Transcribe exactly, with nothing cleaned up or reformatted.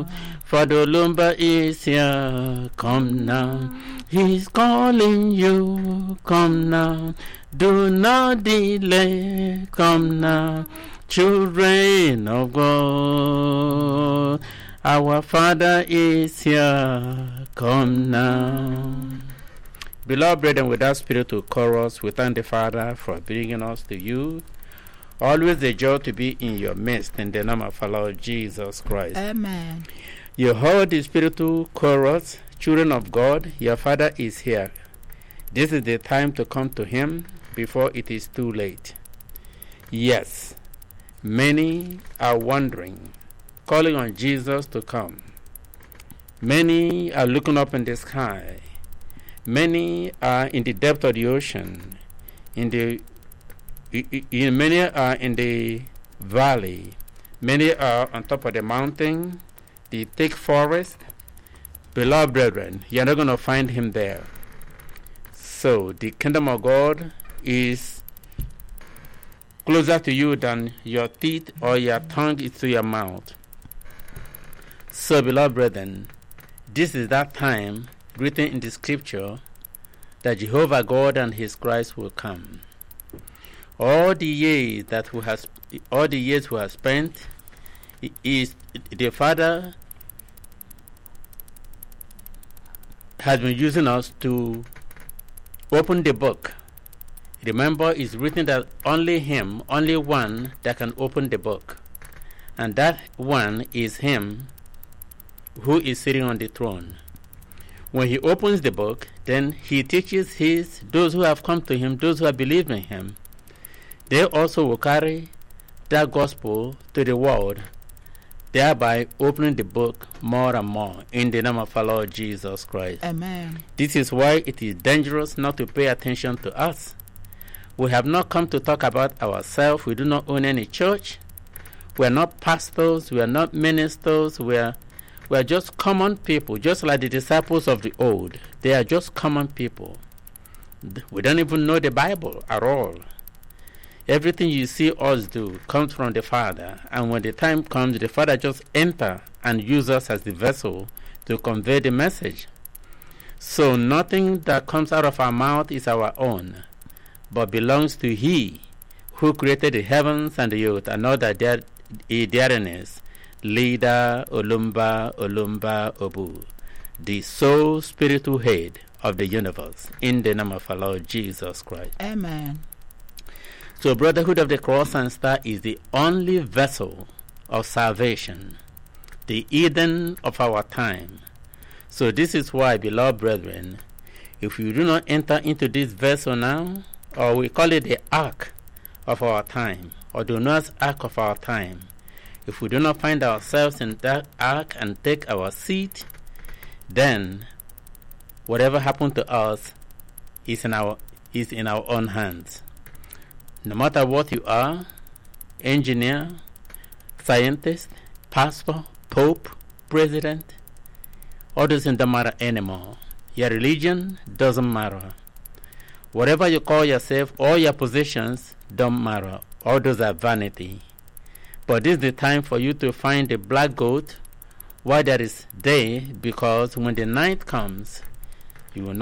For the Olumba is here, come now. He's calling you, come now. Do not delay, come now. Children of God, our Father is here, come now. Beloved brethren, with that spiritual chorus, we thank the Father for bringing us to you. Always a joy to be in your midst, in the name of our Lord Jesus Christ. Amen. You heard the spiritual chorus, children of God, your Father is here. This is the time to come to Him before it is too late. Yes, many are wondering, calling on Jesus to come. Many are looking up in the sky. Many are in the depth of the ocean. In the in, many are in the valley. Many are on top of the mountain, the thick forest. Beloved brethren, you're not going to find Him there. So the kingdom of God is closer to you than your teeth or your tongue is to your mouth. So, beloved brethren, this is that time written in the scripture that Jehovah God and His Christ will come. All the years that we have, all the years we have spent, is the Father has been using us to open the book. Remember, it's written that only Him, only one that can open the book, and that one is Him who is sitting on the throne. When He opens the book, then He teaches His those who have come to Him, those who have believed in Him. They also will carry that gospel to the world, thereby opening the book more and more in the name of our Lord Jesus Christ. Amen. This is why it is dangerous not to pay attention to us. We have not come to talk about ourselves. We do not own any church. We are not pastors. We are not ministers. We are, we are just common people, just like the disciples of the old. They are just common people. We don't even know the Bible at all. Everything you see us do comes from the Father, and when the time comes, the Father just enter and use us as the vessel to convey the message. So nothing that comes out of our mouth is our own, but belongs to He who created the heavens and the earth, and all that there, therein is, Leader Olumba Olumba Obu, the sole spiritual head of the universe, in the name of our Lord Jesus Christ. Amen. So Brotherhood of the Cross and Star is the only vessel of salvation, the Eden of our time. So this is why, beloved brethren, if you do not enter into this vessel now, or we call it the ark of our time, or the Noah's ark of our time, if we do not find ourselves in that ark and take our seat, then whatever happened to us is in our is in our own hands. No matter what you are, engineer, scientist, pastor, pope, president, all those things don't matter anymore. Your religion doesn't matter. Whatever you call yourself, all your positions don't matter. All those are vanity. But this is the time for you to find the black goat while there is day, because when the night comes,